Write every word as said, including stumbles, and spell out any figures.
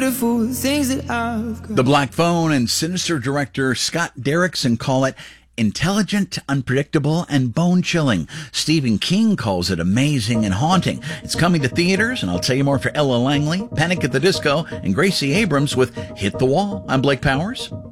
beautiful things that I've got. The Black Phone and sinister director Scott Derrickson call it intelligent, unpredictable, and bone-chilling. Stephen King calls it amazing and haunting. It's coming to theaters, and I'll tell you more for Ella Langley, Panic at the Disco, and Gracie Abrams with Hit the Wall. I'm Blake Powers.